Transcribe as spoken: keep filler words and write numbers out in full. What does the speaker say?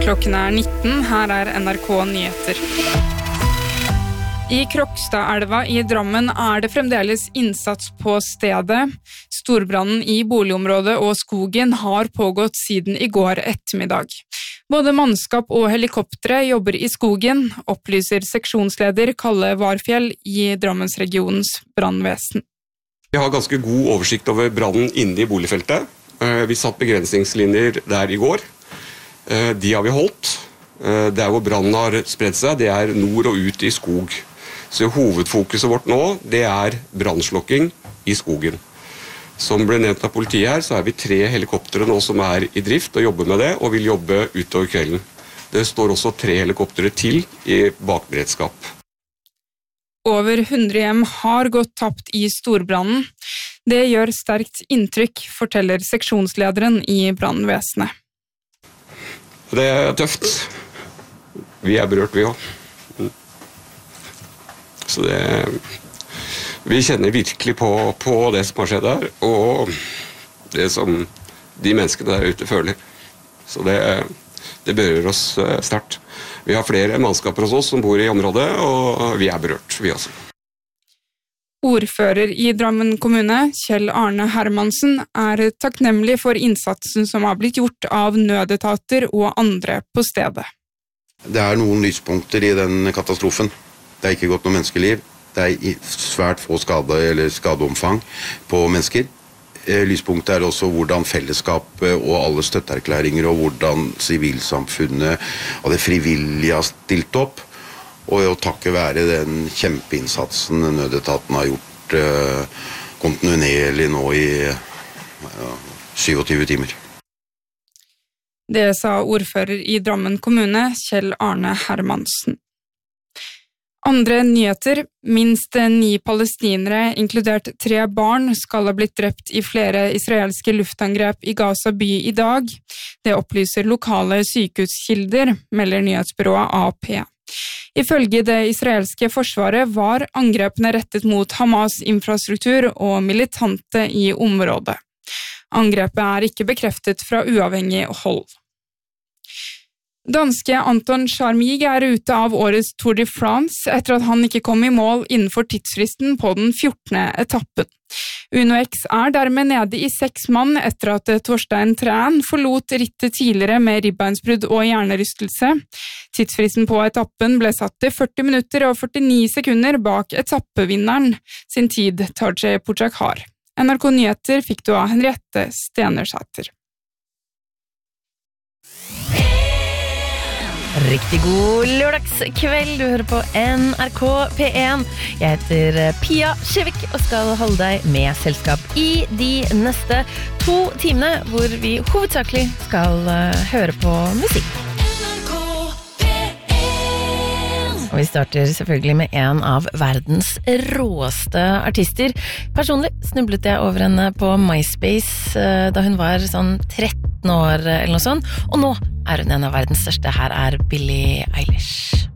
Klokken er nitten, her er N R K Nyheter. I Krokstadelva i Drammen er det fremdeles innsats på stedet. Storbrannen i boligområdet og skogen har pågått siden i går ettermiddag. Både mannskap og helikoptre jobber i skogen, opplyser seksjonsleder Kalle Varfjell i Drammensregionens brannvesen. Vi har ganske god oversikt over brannen inne i boligfeltet. Vi satt begrensningslinjer der i går. De har vi holdt. Der hvor brannen har spredt seg, det er nord og ut i skog. Så hovedfokuset vårt nå, det er brannslukking i skogen. Som ble nevnt av politiet her, så er vi tre helikoptere nå som er i drift og jobber med det, og vil jobbe utover kvelden. Det står også tre helikoptere til i bakberedskap. Over hundre hjem har gått tapt i storbrannen. Det gjør sterkt inntrykk, forteller seksjonslederen i brannvesenet. Det er tøft. Vi er berørt, vi også. Så det, vi kjenner virkelig på, på det som har skjedd her, og det som de menneskene der ute føler. Så det, det berører oss sterkt. Vi har flere mannskaper hos oss som bor i området, og vi er berørt, vi også. Ordfører i Drammen kommune, Kjell Arne Hermansen, er takknemlig for innsatsen som har blitt gjort av nødetater og andre på stedet. Det er noen lyspunkter i den katastrofen. Det er ikke gått noe menneskeliv. Det er svært få skade eller skadeomfang på mennesker. Lyspunktet er også hvordan fellesskapet og alle støtteerklæringer og hvordan sivilsamfunnet og det frivillige har stilt opp. Og å takke være den kjempeinnsatsen nødetaten har gjort eh, kontinuerlig nå i ja, syvogtyve timer. Det sa ordfører i Drammen kommune, Kjell Arne Hermansen. Andre nyheter, minst ni palestinere, inkludert tre barn, skal ha blitt drept i flere israelske luftangrep i Gaza by i dag. Det opplyser lokale sykehuskilder, melder nyhetsbyrået A P. Ifølge det israelske forsvaret var angrepene rettet mot Hamas infrastruktur og militante i området. Angrepet er ikke bekreftet fra uavhengig hold. Danske Anton Charmig er ute av årets Tour de France etter at han ikke kom i mål innenfor tidsfristen på den fjortende etappen. Uno X er dermed nede i seks mann etter at Torstein Træn forlot rittet tidligere med ribbeinsbrudd og hjernerystelse. Tidsfristen på etappen ble satt til førti minutter og førtini sekunder bak etappevinneren sin tid Tadej Pogačar. N R K Nyheter fikk du av Henriette Stenersæter. Riktig god lørdagskveld, du hører på N R K P én. Jeg heter Pia Skjevik og skal holde deg med selskap i de neste to timene, hvor vi hovedsakelig skal høre på musikk. Og vi starter selvfølgelig med en av verdens råeste artister. Personlig snublet jeg over henne på MySpace da hun var sånn tretten år eller noe sånt, og nå er hun en av verdens største. Her er Billie Eilish.